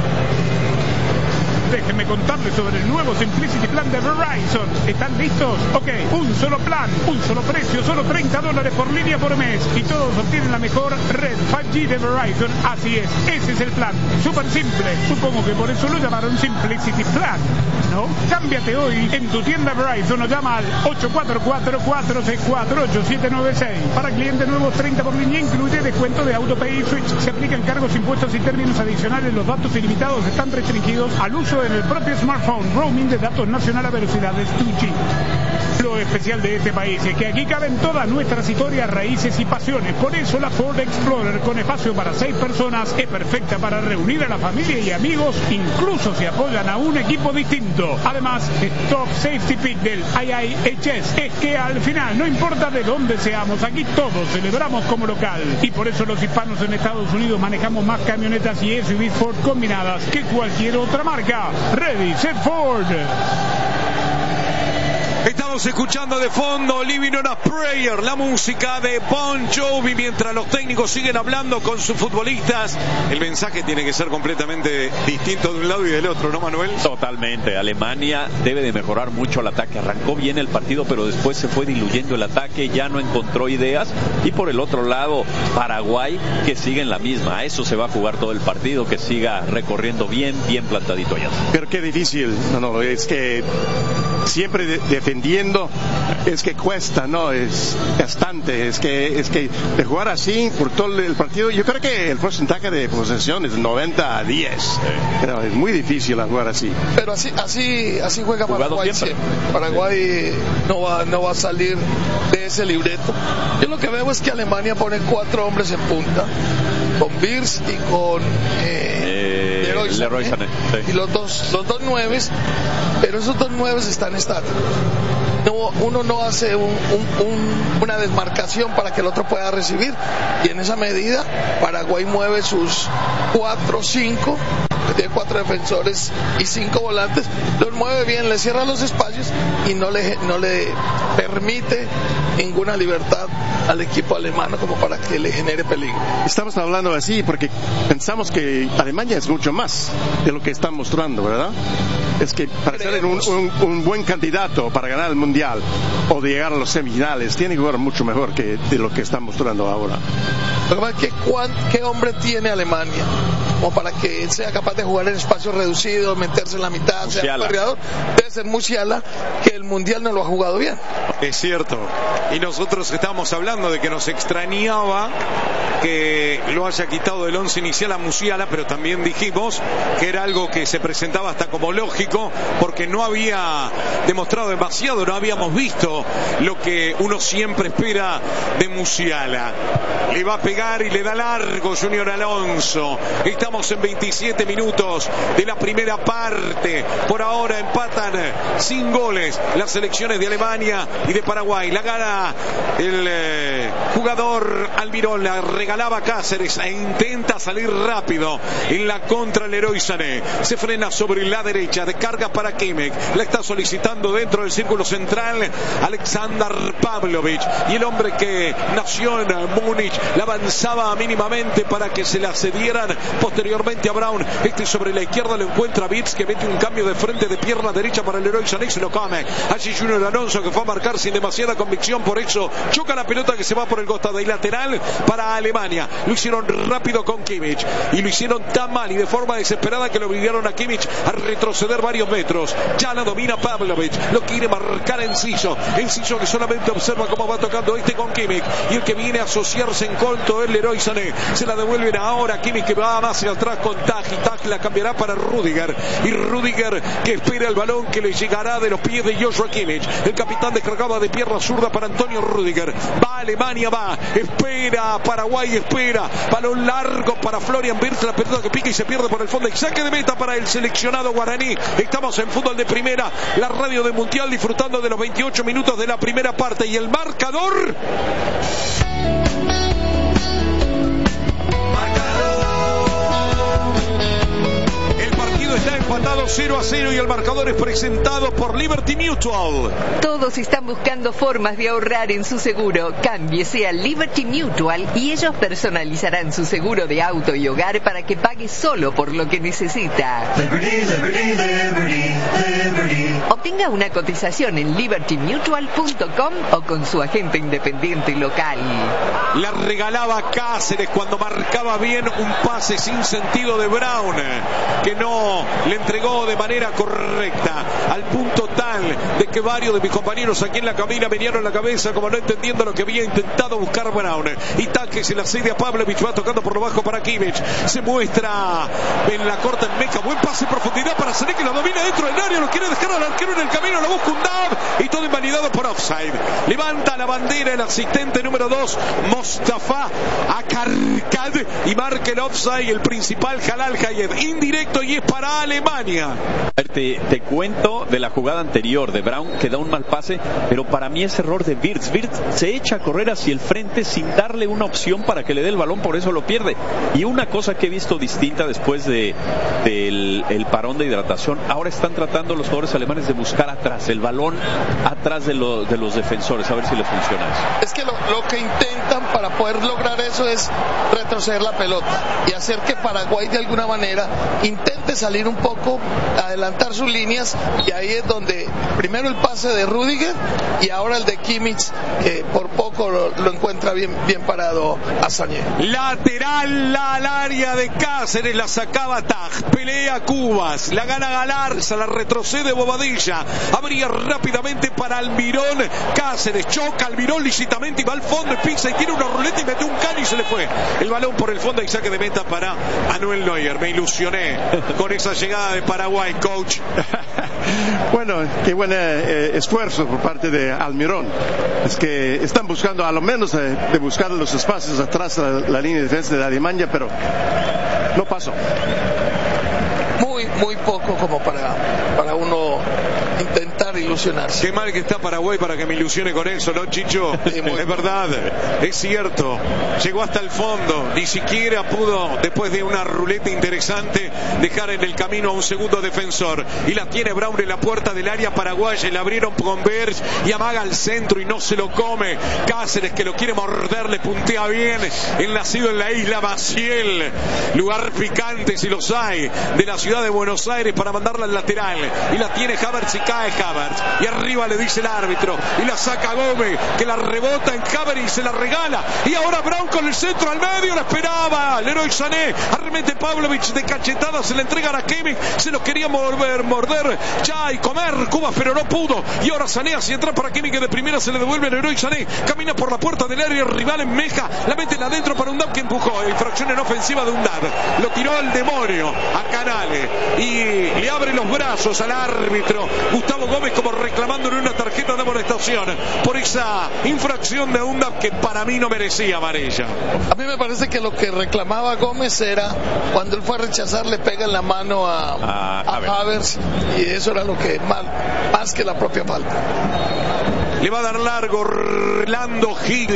Déjenme contarles sobre el nuevo Simplicity Plan de Verizon. ¿Están listos? Ok, un solo plan, un solo precio, solo treinta dólares por línea por mes. Y todos obtienen la mejor red cinco G de Verizon. Así es, ese es el plan. Súper simple. Supongo que por eso lo llamaron Simplicity Plan, ¿no? Cámbiate hoy en tu tienda Verizon o llama al ocho cuatro cuatro, cuatro seis cuatro, ocho siete nueve seis. Para clientes nuevos, treinta por línea, incluye descuento de AutoPay y Switch. Se aplican cargos, impuestos y términos adicionales. Los datos ilimitados están restringidos al uso en el propio smartphone. Roaming de datos nacional a velocidades dos G. Lo especial de este país es que aquí caben todas nuestras historias, raíces y pasiones. Por eso la Ford Explorer, con espacio para seis personas, es perfecta para reunir a la familia y amigos, incluso si apoyan a un equipo distinto. Además, Top Safety Pick del I I H S es que al final, no importa de dónde seamos, aquí todos celebramos como local. Y por eso los hispanos en Estados Unidos manejamos más camionetas y S U Vs Ford combinadas que cualquier otra marca. Ready, set, Ford. Estamos escuchando de fondo Living on a Prayer, la música de Bon Jovi, mientras los técnicos siguen hablando con sus futbolistas. El mensaje tiene que ser completamente distinto de un lado y del otro, ¿no, Manuel? Totalmente. Alemania debe de mejorar mucho el ataque. Arrancó bien el partido, pero después se fue diluyendo el ataque, ya no encontró ideas. Y por el otro lado, Paraguay, que sigue en la misma. A eso se va a jugar todo el partido, que siga recorriendo bien, bien plantadito allá. Pero qué difícil, Manolo, es que siempre de- defendiendo viendo es que cuesta, ¿no? Es bastante, es que, es que de jugar así por todo el partido, yo creo que el porcentaje de posesión es noventa a diez, pero es muy difícil jugar así. Pero así, así, así juega Paraguay siempre. Paraguay no va, no va a salir de ese libreto. Yo lo que veo es que Alemania pone cuatro hombres en punta, con Wirtz y con eh, eh, Leroy Sané, Leroy Sané, sí. y los dos, los dos nueves, pero esos dos nueves están estáticos. No, uno no hace un, un, un, una desmarcación para que el otro pueda recibir, y en esa medida Paraguay mueve sus cuatro, cinco, tiene cuatro defensores y cinco volantes, los mueve bien, le cierra los espacios y no le, no le permite ninguna libertad al equipo alemán como para que le genere peligro. Estamos hablando así porque pensamos que Alemania es mucho más de lo que están mostrando, ¿verdad? Es que para ser un, un, un buen candidato para ganar el Mundial o de llegar a los semifinales, tiene que jugar mucho mejor que de lo que están mostrando ahora. ¿Qué, ¿Qué hombre tiene Alemania como para que sea capaz de jugar en espacios reducidos, meterse en la mitad, Musiala. Sea un corredor? Debe ser Musiala, que el Mundial no lo ha jugado bien. Es cierto, y nosotros estábamos hablando de que nos extrañaba que lo haya quitado del once inicial a Musiala, pero también dijimos que era algo que se presentaba hasta como lógico, porque no había demostrado demasiado, no habíamos visto lo que uno siempre espera de Musiala. Le va a pegar y le da largo Junior Alonso. Estamos en veintisiete minutos de la primera parte. Por ahora empatan sin goles las selecciones de Alemania y de Paraguay. La gana el eh, jugador Almirón, la regalaba Cáceres e intenta salir rápido en la contra Leroy Sané. Se frena sobre la derecha, descarga para Kimmich, la está solicitando dentro del círculo central Aleksandar Pavlovic, y el hombre que nació en Múnich la avanzaba mínimamente para que se la cedieran posteriormente a Brown. Este sobre la izquierda lo encuentra Wirtz, que mete un cambio de frente de pierna derecha para Leroy Sané y se lo come. Allí Junior Alonso, que fue a marcar sin demasiada convicción, por eso choca la pelota que se va por el costado y lateral para Alemania. Lo hicieron rápido con Kimmich y lo hicieron tan mal y de forma desesperada que lo obligaron a Kimmich a retroceder varios metros. Ya la domina Pavlovic, lo quiere marcar Enciso, Enciso que solamente observa cómo va tocando este con Kimmich, y el que viene a asociarse en corto es Leroy Sané. Se la devuelven ahora Kimmich, que va más hacia atrás con Tag, y Tag la cambiará para Rudiger, y Rudiger que espera el balón que le llegará de los pies de Joshua Kimmich. El capitán descargaba de pierna zurda para Antonio Rudiger. Va Alemania, va, espera Paraguay, espera, balón largo para Florian Wirtz, la pelota que pica y se pierde por el fondo, y saque de meta para el seleccionado guaraní. Estamos en fútbol de primera, la radio de Mundial, disfrutando de los veintiocho minutos de la primera parte, y el marcador... Está empatado cero a cero y el marcador es presentado por Liberty Mutual. Todos están buscando formas de ahorrar en su seguro. Cámbiese a Liberty Mutual y ellos personalizarán su seguro de auto y hogar para que pague solo por lo que necesita. Liberty, Liberty, Liberty, Liberty. Obtenga una cotización en liberty mutual punto com o con su agente independiente local. La regalaba Cáceres cuando marcaba bien un pase sin sentido de Brown, que no le entregó de manera correcta, al punto tal de que varios de mis compañeros aquí en la cabina venían la cabeza como no entendiendo lo que había intentado buscar Brown. Y Taque se la cede a Pavlovic, va tocando por lo bajo para Kimmich, se muestra en la corta en Meca, buen pase en profundidad para Sané, que lo domina dentro del área, lo quiere dejar al arquero en el camino, lo busca un dab y todo invalidado por offside. Levanta la bandera el asistente número dos, Mostafa Akarkad, y marca el offside el principal Jalal Hayed, indirecto, y es para Alemania. Te, te cuento de la jugada anterior de Brown, que da un mal pase, pero para mí es error de Wirtz. Wirtz se echa a correr hacia el frente sin darle una opción para que le dé el balón, por eso lo pierde. Y una cosa que he visto distinta después de del el parón de hidratación, ahora están tratando los jugadores alemanes de buscar atrás, el balón atrás de, lo, de los defensores, a ver si le funciona eso. Es que lo, lo que intentan para poder lograr eso es retroceder la pelota y hacer que Paraguay de alguna manera intente salir un poco, adelantar ajustar sus líneas, y ahí es donde primero el pase de Rudiger y ahora el de Kimmich, que por poco lo, lo encuentra bien, bien parado a Sané. Lateral al área de Cáceres, la sacaba Taj, pelea Cubas, la gana Galarza, la retrocede Bobadilla, abría rápidamente para Almirón, Cáceres choca Almirón lícitamente y va al fondo, pisa y tiene una ruleta y mete un caño y se le fue el balón por el fondo y saque de meta para Manuel Neuer. Me ilusioné con esa llegada de Paraguay, coach. Bueno, qué buen eh, esfuerzo por parte de Almirón. Es que están buscando, a lo menos de, de buscar los espacios atrás de la, la línea de defensa de Alemania, pero no pasó. Muy, muy poco como para, para uno intentar ilusionarse. Qué mal que está Paraguay para que me ilusione con eso, ¿no, Chicho? Sí, es verdad, es cierto. Llegó hasta el fondo, ni siquiera pudo, después de una ruleta interesante, dejar en el camino a un segundo defensor. Y la tiene Brown en la puerta del área paraguaya. Le abrieron con Berge y amaga al centro y no se lo come. Cáceres, que lo quiere morder, le puntea bien. El nacido en la isla Maciel, lugar picante si los hay, de la ciudad de Buenos Aires, para mandarla al lateral. Y la tiene Havertz y cae Havertz. Y arriba le dice el árbitro. Y la saca Gómez, que la rebota en Havertz y se la regala. Y ahora Brown con el centro al medio, la esperaba. Leroy Sané, arremete Pavlovic de cachetada, se la entrega a Kimmich. Se lo quería morder, morder ya y comer Cubas, pero no pudo. Y ahora Sané hacia atrás para Kimmich, que de primera se le devuelve a Leroy Sané. Camina por la puerta del área rival en Meja. La meten adentro para Undab, que empujó. Infracción en ofensiva de Undab. Lo tiró al demonio, a Canale. Y le abre los brazos al árbitro Gustavo Gómez, como reclamándole una tarjeta de amonestación por esa infracción de Undab, que para mí no merecía amarilla. A mí me parece que lo que reclamaba Gómez era cuando él fue a rechazar, le pega en la mano a, a, a Havertz, y eso era lo que mal, más que la propia falta. Le va a dar largo Orlando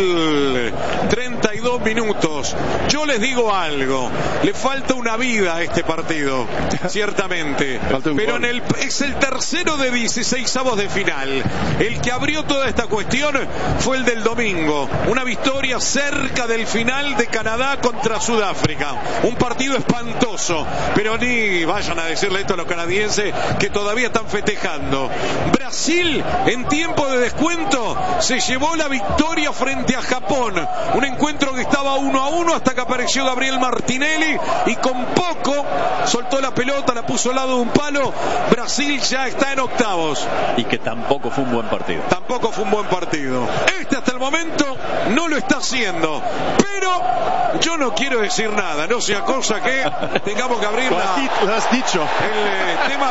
Gil. treinta y dos minutos. Yo les digo algo. Le falta una vida a este partido. Ciertamente. Pero en el, es el tercero de dieciseisavos de final. El que abrió toda esta cuestión fue el del domingo. Una victoria cerca del final de Canadá contra Sudáfrica. Un partido espantoso. Pero ni vayan a decirle esto a los canadienses, que todavía están festejando. Brasil, en tiempo de descuento, se llevó la victoria frente a Japón. Un encuentro que estaba uno a uno hasta que apareció Gabriel Martinelli y con poco soltó la pelota, la puso al lado de un palo. Brasil ya está en octavos. Y que tampoco fue un buen partido. Tampoco fue un buen partido. Este hasta el momento no lo está haciendo. Pero yo no quiero decir nada, no sea cosa que tengamos que abrir la, lo has dicho. el eh, tema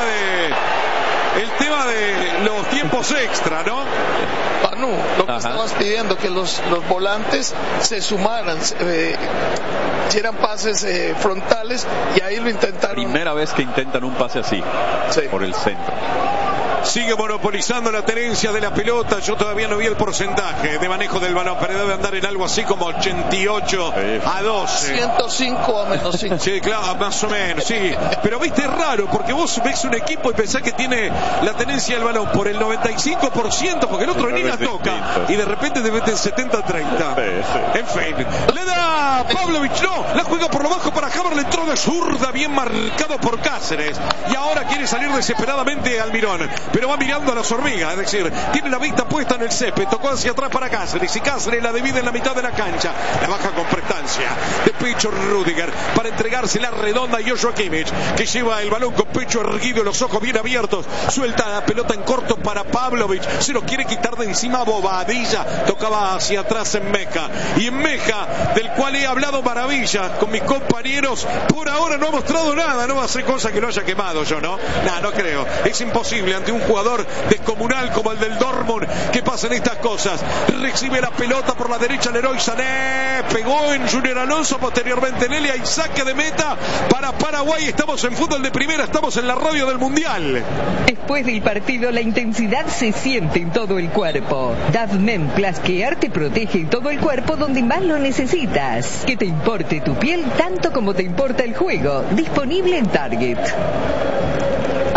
de el tema de los tiempos extra, ¿no? Panu, lo que Ajá. estabas pidiendo, que los, los volantes se sumaran, eh, hicieran pases eh, frontales, y ahí lo intentaron. Primera vez que intentan un pase así, sí, por el centro. Sigue monopolizando la tenencia de la pelota. Yo todavía no vi el porcentaje de manejo del balón, pero debe andar en algo así como ochenta y ocho a doce. ciento cinco a menos cinco. Sí, claro, más o menos, sí. Pero viste, es raro, porque vos ves un equipo y pensás que tiene la tenencia del balón por el noventa y cinco por ciento, porque el otro ni la toca, y de repente te meten setenta a treinta. En fin, le da Pavlovic, no, la juega por lo bajo para Havertz, le entró de zurda, bien marcado por Cáceres, y ahora quiere salir desesperadamente Almirón, pero va mirando a las hormigas, es decir, tiene la vista puesta en el césped, tocó hacia atrás para Cáceres, y Cáceres la divide en la mitad de la cancha, la baja con prestancia de pecho Rudiger, para entregársela redonda a Joshua Kimmich, que lleva el balón con pecho erguido y los ojos bien abiertos, suelta la pelota en corto para Pavlovic, se lo quiere quitar de encima Bobadilla, tocaba hacia atrás en Meja, y en Meja, del cual he hablado maravillas con mis compañeros, por ahora no ha mostrado nada, no va a ser cosa que lo haya quemado yo, ¿no? No, no creo, es imposible ante un jugador descomunal como el del Dortmund que pasen estas cosas. Recibe la pelota por la derecha Leroy Sané, pegó en Junior Alonso, posteriormente en Elia, y saque de meta para Paraguay. Estamos en fútbol de primera, estamos en la radio del Mundial. Después del partido, la intensidad se siente en todo el cuerpo. Davmen Plus Care te protege en todo el cuerpo donde más lo necesitas. Que te importe tu piel tanto como te importa el juego. Disponible en Target.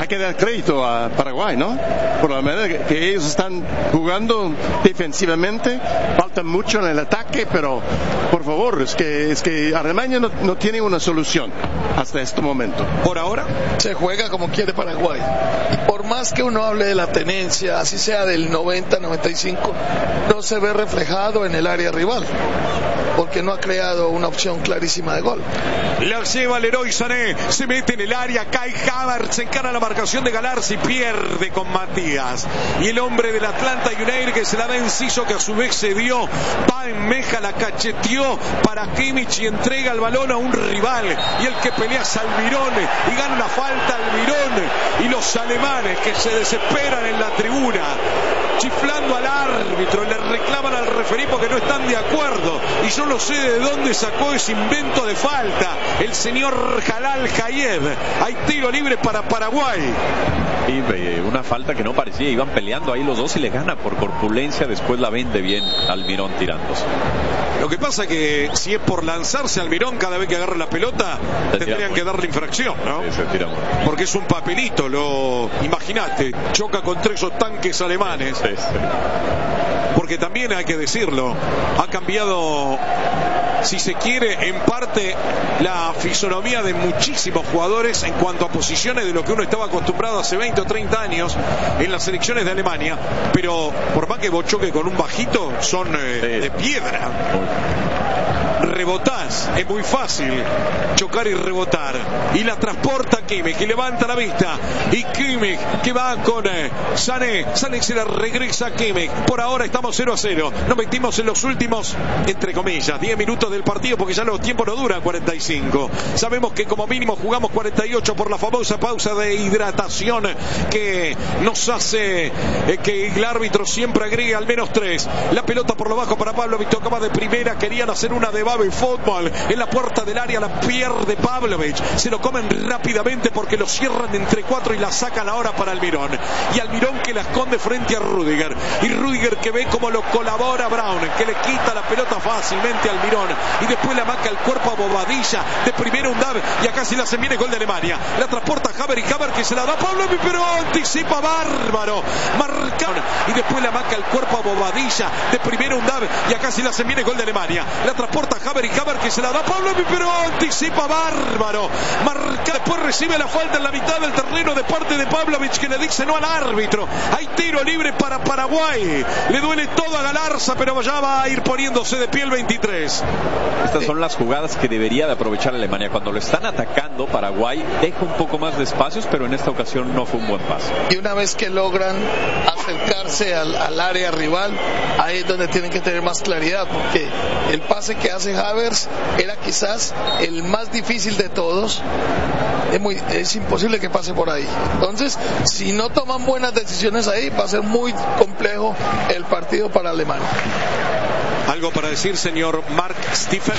hay que dar crédito a Paraguay, ¿no? Por la manera que, que ellos están jugando defensivamente, falta mucho en el ataque, pero por favor, es que, es que Alemania no, no tiene una solución hasta este momento. Por ahora se juega como quiere Paraguay. Y por más que uno hable de la tenencia, así sea del noventa, noventa y cinco, no se ve reflejado en el área rival, porque no ha creado una opción clarísima de gol. La lleva Leroy Sané, se mete en el área, cae Havertz, se encara la marcación de Galarza y pierde con Matías. Y el hombre del Atlanta United que se la da Enciso, que a su vez se dio, va en Meja, la cacheteó para Kimmich y entrega el balón a un rival. Y el que pelea es Almirón y gana una falta Almirón. Y los alemanes que se desesperan en la tribuna, chiflando al árbitro, le reclaman al referí porque no están de acuerdo. Y yo no sé de dónde sacó ese invento de falta el señor Jalal Hayed. Hay tiro libre para Paraguay. Y una falta que no parecía, iban peleando ahí los dos y le gana por corpulencia, después la vende bien Almirón tirándose. Lo que pasa que si es por lanzarse Almirón cada vez que agarra la pelota, se tendrían que darle infracción, ¿no? Sí, se tira porque es un papelito, lo imagínate, choca contra esos tanques alemanes. Sí, sí. Porque también hay que decirlo, ha cambiado, si se quiere, en parte la fisonomía de muchísimos jugadores en cuanto a posiciones de lo que uno estaba acostumbrado hace veinte o treinta años en las selecciones de Alemania, pero por más que vos choque con un bajito, son eh, sí. de piedra. Rebotás, es muy fácil chocar y rebotar, y la transporta Kimmich, que levanta la vista, y Kimmich que va con eh, Sané, Sané se la regresa a Kimmich. Por ahora estamos cero a cero, nos metimos en los últimos, entre comillas, diez minutos del partido, porque ya los tiempos no duran cuarenta y cinco. Sabemos que como mínimo jugamos cuarenta y ocho por la famosa pausa de hidratación que nos hace eh, que el árbitro siempre agregue al menos tres. La pelota por lo bajo para Pavlovic, tocaba de primera, querían hacer una de Babi Fútbol en la puerta del área, la pierde Pavlovic, se lo comen rápidamente porque lo cierran entre cuatro y la sacan ahora para Almirón, y Almirón que la esconde frente a Rudiger, y Rudiger que ve como lo colabora Brown, que le quita la pelota fácilmente a Almirón, y después la marca el cuerpo a Bobadilla, de primera un Dav, y acá se la se viene gol de Alemania, la transporta Haber, y Haber que se la da a Pavlovic, pero anticipa bárbaro, marca, y después la marca el cuerpo a Bobadilla, de primera un Dav, y acá se la se viene gol de Alemania, la transporta Haber, y Haber que se la da a Pavlovic, pero anticipa bárbaro, marca, después recibe la falta en la mitad del terreno de parte de Pavlovic, que le dice no al árbitro. Hay tiro libre para Paraguay, le duele todo a Galarza, pero ya va a ir poniéndose de pie el veintitrés. Estas son las jugadas que debería de aprovechar Alemania. Cuando lo están atacando, Paraguay deja un poco más de espacios, pero en esta ocasión no fue un buen pase. Y una vez que logran acercarse al, al área rival, ahí es donde tienen que tener más claridad, porque el pase que hace Havertz era quizás el más difícil de todos. Es, muy, es imposible que pase por ahí. Entonces, si no toman buenas decisiones ahí, va a ser muy complejo el partido para Alemania. ¿Algo para decir, señor Mark Stephen?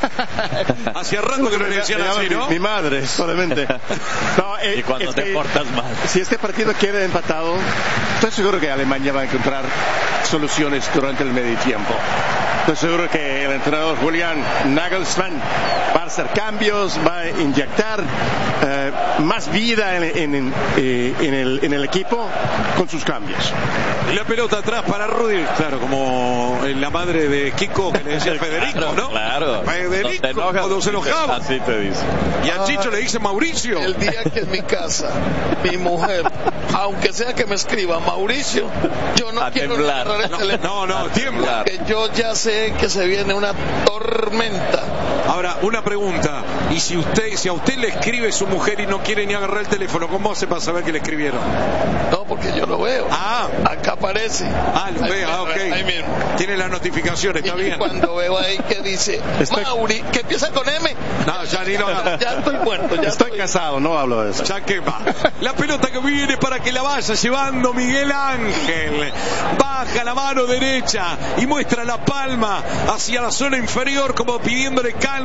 Hacía rato que no le decían así, ¿no? Mi, mi madre, solamente. No, eh, y cuando es te que, portas mal. Si este partido queda empatado, estoy seguro que Alemania va a encontrar soluciones durante el medio tiempo. Estoy seguro que el entrenador Julian Nagelsmann va a hacer cambios, va a inyectar eh, más vida en, en, en, eh, en, el, en el equipo con sus cambios. La pelota atrás para Rudy, claro, como la madre de Kiko que le decía Federico, claro, ¿no? Claro. Federico, no cuando se enojaba. Así te dice. Y a Chicho ah, le dice Mauricio. El día que en mi casa, mi mujer, aunque sea que me escriba Mauricio, yo no a quiero agarrar el teléfono. No, no, tiembla. Que yo ya sé que se viene una tormenta. Ahora, una pregunta. Y si usted, si a usted le escribe su mujer y no quiere ni agarrar el teléfono, ¿cómo hace para saber que le escribieron? No, porque yo lo veo. Ah. Acá aparece. Ah, lo ve, ah, ok. Ahí mismo. Tiene la notificación, está y bien. Y cuando veo ahí que dice estoy... Mauri, que empieza con M. No, ya ni no. Ya estoy muerto. Ya estoy, estoy casado, no hablo de eso. Ya que va. La pelota que viene para que la vaya llevando Miguel Ángel. Baja la mano derecha y muestra la palma hacia la zona inferior como pidiéndole calma a Cáceres.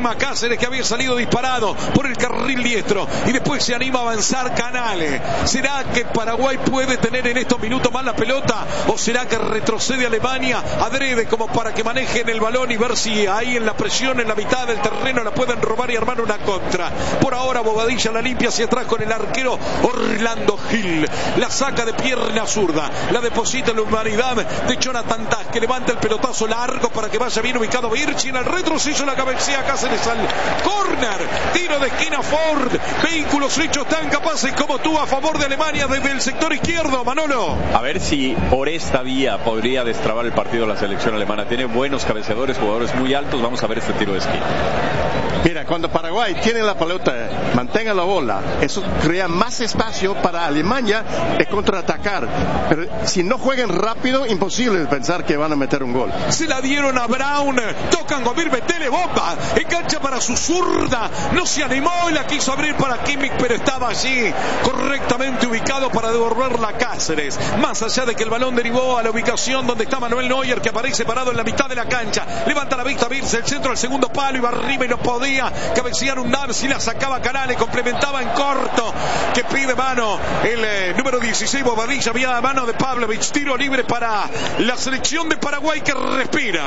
Cáceres, que había salido disparado por el carril diestro, y después se anima a avanzar Canale. ¿Será que Paraguay puede tener en estos minutos más la pelota, o será que retrocede Alemania adrede como para que manejen el balón y ver si ahí en la presión en la mitad del terreno la pueden robar y armar una contra? Por ahora Bobadilla la limpia hacia atrás con el arquero Orlando Gil, la saca de pierna zurda, la deposita en la humanidad de Jonathan Taz, que levanta el pelotazo largo para que vaya bien ubicado Virchi. En el retroceso la cabecea Cáceres al córner, tiro de esquina Ford, vehículos hechos tan capaces como tú a favor de Alemania desde el sector izquierdo. Manolo, a ver si por esta vía podría destrabar el partido la selección alemana. Tiene buenos cabeceadores, jugadores muy altos. Vamos a ver este tiro de esquina. Mira, cuando Paraguay tiene la pelota, mantenga la bola, eso crea más espacio para Alemania de contraatacar. Pero si no juegan rápido, imposible pensar que van a meter un gol. Se la dieron a Brown, tocan Gomir, metele bomba, engancha para su zurda, no se animó y la quiso abrir para Kimmich, pero estaba allí correctamente ubicado para devolverla a Cáceres. Más allá de que el balón derivó a la ubicación donde está Manuel Neuer, que aparece parado en la mitad de la cancha, levanta la vista Virse, el centro al segundo palo, iba arriba y no podía cabecear un Darcy, la sacaba Canale, complementaba en corto, que pide mano el eh, número dieciséis Bobadilla, vía mano de Pavlovic, tiro libre para la selección de Paraguay, que respira.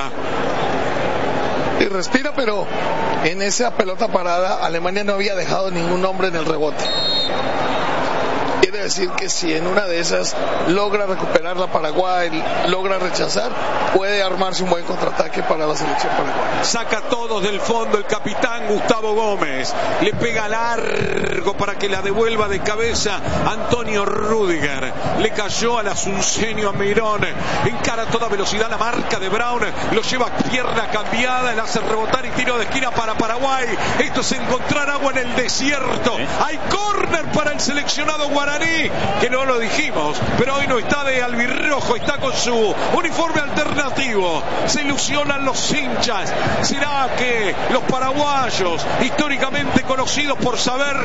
Y respira, pero en esa pelota parada Alemania no había dejado ningún hombre en el rebote. Quiere decir que si en una de esas logra recuperar la Paraguay, logra rechazar, puede armarse un buen contraataque para la selección paraguaya. Saca todos del fondo el capitán Gustavo Gómez, le pega largo para que la devuelva de cabeza Antonio Rudiger, le cayó al asunceño a Mirón, encara a toda velocidad la marca de Brown, lo lleva a pierna cambiada, le hace rebotar y tiro de esquina para Paraguay. Esto es encontrar agua en el desierto. Hay córner para el seleccionado guaraní, que no lo dijimos, pero hoy no está de albirrojo, está con su uniforme alternativo. Se ilusionan los hinchas. ¿Será que los paraguayos, históricamente conocidos por saber